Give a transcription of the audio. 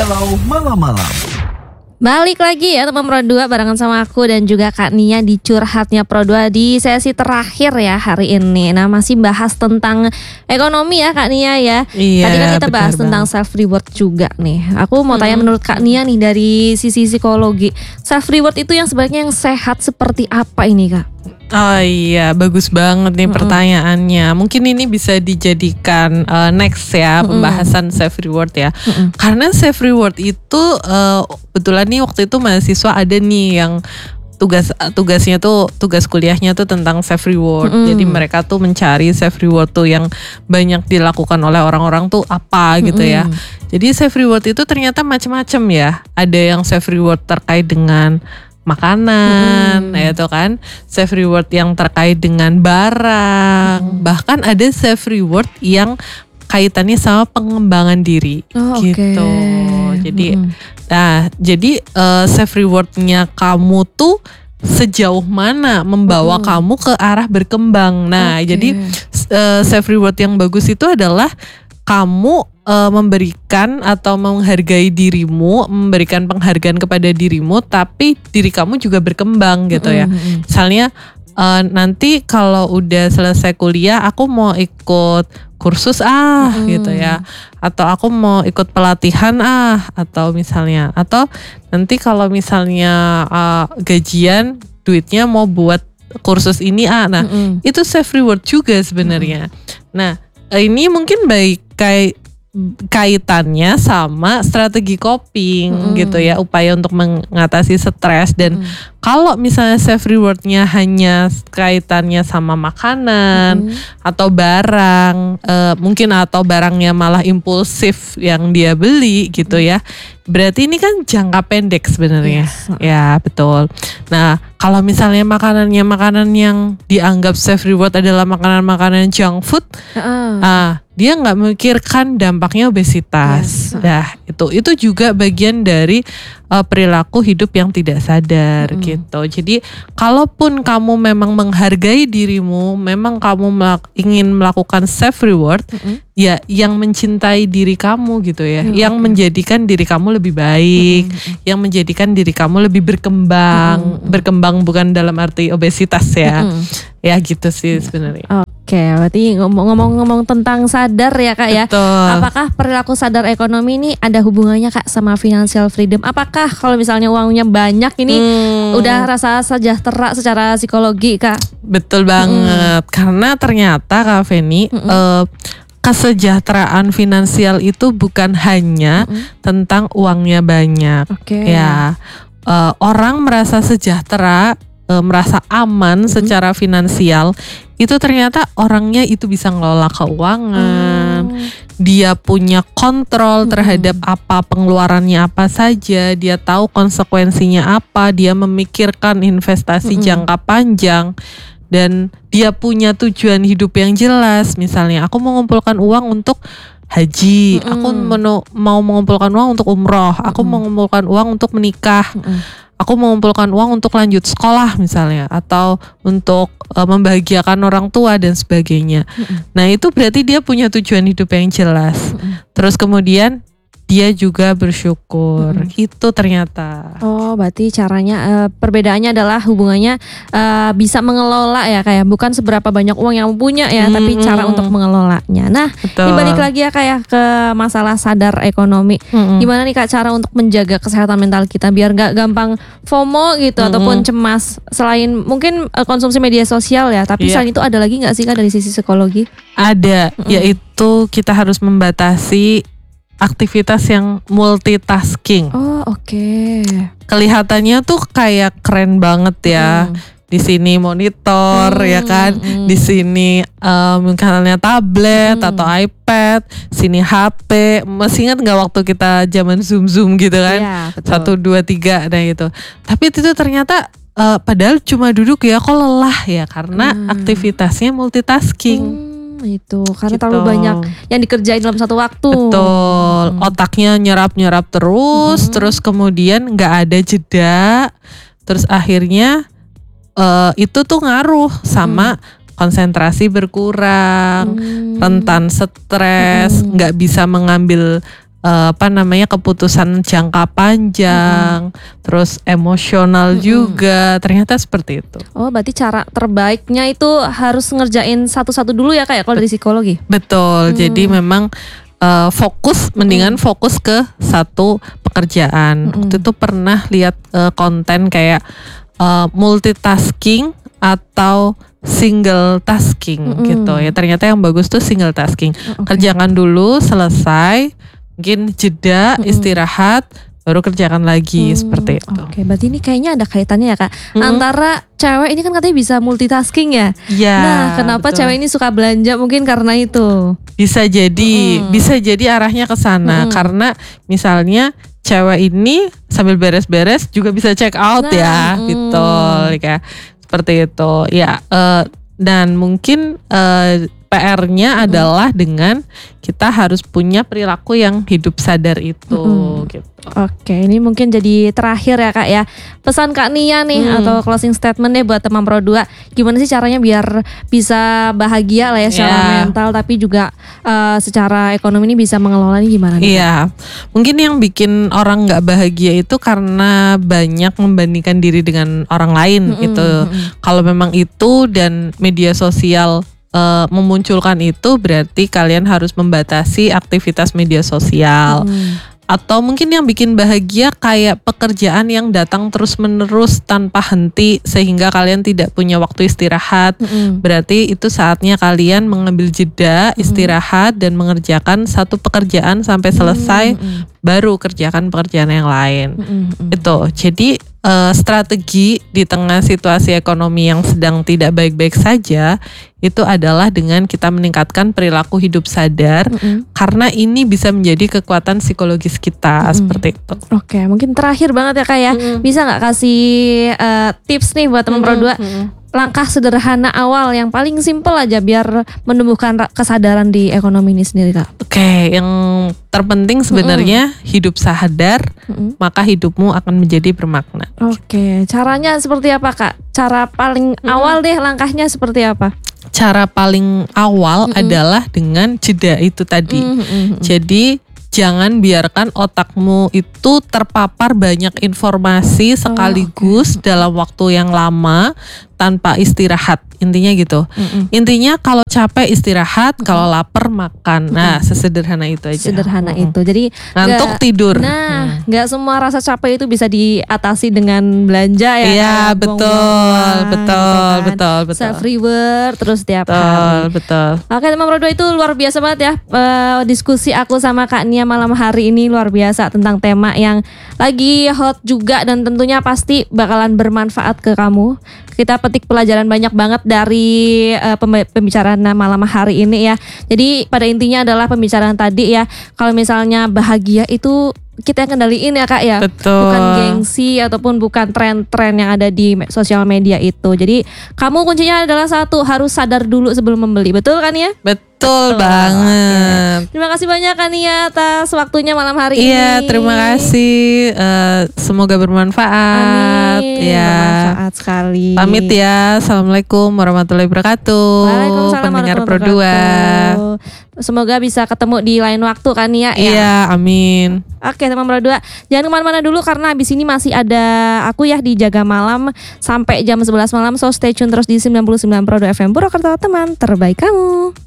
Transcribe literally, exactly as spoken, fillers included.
Galau Malam-Malam. Balik lagi ya teman Pro dua barengan sama aku dan juga Kak Nia di Curhatnya Pro dua di sesi terakhir ya hari ini. Nah masih bahas tentang ekonomi ya Kak Nia ya. Iya, Tadi kan kita bahas benar tentang banget. self reward juga nih. Aku mau tanya Hmm. menurut Kak Nia nih dari sisi psikologi, self reward itu yang sebenarnya yang sehat seperti apa ini Kak? Oh iya, bagus banget nih Mm-mm. pertanyaannya. Mungkin ini bisa dijadikan uh, next ya Mm-mm. pembahasan self reward ya. Mm-mm. Karena self reward itu uh, kebetulan nih waktu itu mahasiswa ada nih yang tugas tugasnya tuh tugas kuliahnya tuh tentang self reward. Mm-mm. Jadi mereka tuh mencari self reward tuh yang banyak dilakukan oleh orang-orang tuh apa gitu ya. Mm-mm. Jadi self reward itu ternyata macam-macam ya. Ada yang self reward terkait dengan makanan, Mm-mm. ya itu kan, self reward yang terkait dengan barang, Mm-mm. bahkan ada self reward yang kaitannya sama pengembangan diri, Oh, gitu. oke. Jadi, Mm-mm. nah, jadi uh, self rewardnya kamu tuh sejauh mana membawa Mm-mm. kamu ke arah berkembang. Nah, Oke. jadi uh, self reward yang bagus itu adalah kamu uh, memberikan atau menghargai dirimu, memberikan penghargaan kepada dirimu, tapi diri kamu juga berkembang gitu ya. Mm-mm. Misalnya uh, nanti kalau udah selesai kuliah, aku mau ikut kursus ah Mm-mm. gitu ya, atau aku mau ikut pelatihan ah, atau misalnya, atau nanti kalau misalnya uh, gajian duitnya mau buat kursus ini ah, nah Mm-mm. itu self reward juga sebenarnya. Nah ini mungkin baik kayak kaitannya sama strategi coping Mm-mm. gitu ya, upaya untuk mengatasi stres. Dan Mm-mm. kalau misalnya self rewardnya hanya kaitannya sama makanan Mm-mm. atau barang, eh, mungkin atau barangnya malah impulsif yang dia beli gitu ya, berarti ini kan jangka pendek sebenarnya. Yes. Ya betul. Nah kalau misalnya makanannya makanan yang dianggap self reward adalah makanan-makanan junk food, Heeh. ah dia nggak memikirkan dampaknya obesitas. Yes. Nah itu itu juga bagian dari uh, perilaku hidup yang tidak sadar Mm-mm. gitu. Jadi kalaupun kamu memang menghargai dirimu, memang kamu melak- ingin melakukan self reward, Mm-mm. ya yang mencintai diri kamu gitu ya, Hmm, yang oke. menjadikan diri kamu lebih baik, Mm-mm. yang menjadikan diri kamu lebih berkembang, Mm-mm. berkembang bukan dalam arti obesitas ya, Mm-mm. ya gitu sih sebenarnya. Oke, berarti ngomong-ngomong tentang sadar ya Kak ya. Betul. Apakah perilaku sadar ekonomi ini ada hubungannya Kak sama financial freedom? Apakah kalau misalnya uangnya banyak ini Hmm, udah rasa sejahtera secara psikologi Kak? betul banget, karena ternyata Kak Feni, Mm-mm. eh, kesejahteraan finansial itu bukan hanya Mm-mm. tentang uangnya banyak. Oke. Ya, eh, orang merasa sejahtera, eh, merasa aman secara finansial, itu ternyata orangnya itu bisa ngelola keuangan, Hmm. dia punya kontrol Mm-mm. terhadap apa pengeluarannya apa saja, dia tahu konsekuensinya apa, dia memikirkan investasi Mm-mm. jangka panjang, dan dia punya tujuan hidup yang jelas. Misalnya aku mau mengumpulkan uang untuk haji, Mm-mm. aku menu- mau mengumpulkan uang untuk umroh, aku Mm-mm. mau mengumpulkan uang untuk menikah, Mm-mm. aku mengumpulkan uang untuk lanjut sekolah misalnya, atau untuk uh, membahagiakan orang tua dan sebagainya. Mm-mm. Nah itu berarti dia punya tujuan hidup yang jelas. Mm-mm. Terus kemudian dia juga bersyukur. Mm-mm. Itu ternyata. Oh, berarti caranya eh, perbedaannya adalah hubungannya eh, bisa mengelola ya kayak bukan seberapa banyak uang yang punya ya, tapi Mm-mm. cara untuk mengelolanya. Nah, Betul. ini balik lagi ya kayak ke masalah sadar ekonomi. Mm-mm. Gimana nih Kak cara untuk menjaga kesehatan mental kita biar nggak gampang FOMO gitu Mm-mm. ataupun cemas selain mungkin eh, konsumsi media sosial ya, tapi Iya. selain itu ada lagi nggak sih Kak dari sisi psikologi? Ada, Mm-mm. yaitu kita harus membatasi aktivitas yang multitasking. Oh, oke. Kelihatannya tuh kayak keren banget ya. Mm. Di sini monitor Hmm, ya kan, hmm. di sini um, misalnya tablet Hmm. atau iPad, sini H P. Masih ingat nggak waktu kita zaman zoom zoom gitu kan? Iya, betul. Satu dua tiga, nah gitu. Tapi itu ternyata uh, padahal cuma duduk ya, kok lelah ya karena Hmm. aktivitasnya multitasking. Hmm, itu karena Gitu. terlalu banyak yang dikerjain dalam satu waktu. Betul, Hmm. otaknya nyerap-nyerap terus, Hmm. terus kemudian nggak ada jeda, terus akhirnya eh, itu tuh ngaruh sama konsentrasi berkurang, Hmm. rentan stres, Hmm. nggak bisa mengambil uh, apa namanya keputusan jangka panjang, mm-hmm. terus emosional mm-hmm. juga, ternyata seperti itu. Oh, berarti cara terbaiknya itu harus ngerjain satu-satu dulu ya Kak ya kalau dari psikologi? Betul, hmm. jadi memang uh, fokus, mendingan hmm. fokus ke satu pekerjaan. Hmm. Waktu itu pernah lihat uh, konten kayak uh, multitasking atau single tasking mm-hmm. gitu ya. Ternyata yang bagus tuh single tasking. Okay. Kerjakan dulu, selesai, mungkin jeda, mm-hmm. istirahat, baru kerjakan lagi mm, seperti itu. Oke, okay. Berarti ini kayaknya ada kaitannya ya Kak. Mm-hmm. Antara cewek ini kan katanya bisa multitasking ya. Iya. Nah, kenapa betul. Cewek ini suka belanja mungkin karena itu? Bisa jadi, mm-hmm. bisa jadi arahnya ke sana mm-hmm. karena misalnya cewek ini sambil beres-beres juga bisa check out nah, ya, mm. gitu ya. Seperti itu ya, uh, dan mungkin uh, P R-nya hmm. adalah dengan kita harus punya perilaku yang hidup sadar itu hmm. gitu. Oke, ini mungkin jadi terakhir ya Kak ya, pesan Kak Nia nih hmm. atau closing statement deh buat teman Pro dua, gimana sih caranya biar bisa bahagia lah ya secara yeah. mental, tapi juga uh, secara ekonomi ini bisa mengelolanya gimana nih? Iya, yeah. mungkin yang bikin orang nggak bahagia itu karena banyak membandingkan diri dengan orang lain hmm, gitu. Hmm. Kalau memang itu dan media sosial Uh, memunculkan itu, berarti kalian harus membatasi aktivitas media sosial. Hmm. Atau mungkin yang bikin bahagia kayak pekerjaan yang datang terus menerus tanpa henti sehingga kalian tidak punya waktu istirahat. Hmm. Berarti itu saatnya kalian mengambil jeda, istirahat, hmm. dan mengerjakan satu pekerjaan sampai selesai, hmm. baru kerjakan pekerjaan yang lain. Hmm. Itu jadi uh, strategi di tengah situasi ekonomi yang sedang tidak baik-baik saja itu adalah dengan kita meningkatkan perilaku hidup sadar, mm-hmm. karena ini bisa menjadi kekuatan psikologis kita, mm-hmm. seperti itu. Oke, mungkin terakhir banget ya Kak ya, mm-hmm. bisa nggak kasih uh, tips nih buat teman mm-hmm. Pro dua, langkah sederhana awal yang paling simpel aja biar menumbuhkan kesadaran di ekonomi ini sendiri Kak? Oke, yang terpenting sebenarnya mm-hmm. hidup sadar, mm-hmm. maka hidupmu akan menjadi bermakna. Oke, caranya seperti apa Kak? Cara paling mm-hmm. awal deh, langkahnya seperti apa? Cara paling awal mm-hmm. adalah dengan jeda itu tadi. Mm-hmm. Jadi jangan biarkan otakmu itu terpapar banyak informasi sekaligus oh, okay. dalam waktu yang lama tanpa istirahat. Intinya gitu. Mm-hmm. Intinya kalau capek istirahat, mm-hmm. kalau lapar makan. Nah, mm-hmm. sesederhana itu aja. Sederhana mm-hmm. itu. Jadi ngantuk gak, tidur. Nah, nggak hmm. semua rasa capek itu bisa diatasi dengan belanja ya. Iya, betul, betul, betul, kan? betul, betul. Self reward terus tiap betul, hari. Betul. Oke, teman Pro dua, itu luar biasa banget ya. Uh, diskusi aku sama Kak Nia malam hari ini luar biasa tentang tema yang lagi hot juga dan tentunya pasti bakalan bermanfaat ke kamu. Kita petik pelajaran banyak banget dari uh, pembicaraan malam hari ini ya. Jadi pada intinya adalah pembicaraan tadi ya, kalau misalnya bahagia itu kita yang kendaliin ya Kak ya. Betul. Bukan gengsi ataupun bukan tren-tren yang ada di sosial media itu. Jadi kamu kuncinya adalah satu, harus sadar dulu sebelum membeli. Betul kan ya? Betul. Betul banget. Oke. Terima kasih banyak Nia atas waktunya malam hari iya, ini. Iya, terima kasih. Uh, semoga bermanfaat. Amin. Ya. Bermanfaat sekali. Pamit ya. Assalamualaikum warahmatullahi wabarakatuh. Waalaikumsalam pendengar Pro warahmatullahi dua. wabarakatuh. Semoga bisa ketemu di lain waktu kan Nia ya. Iya, amin. Oke teman Pro dua, jangan kemana-mana dulu karena abis ini masih ada aku ya di Jaga Malam sampai jam sebelas malam. So stay tune terus di sembilan puluh sembilan Pro dua F M Purwakarta, teman terbaik kamu.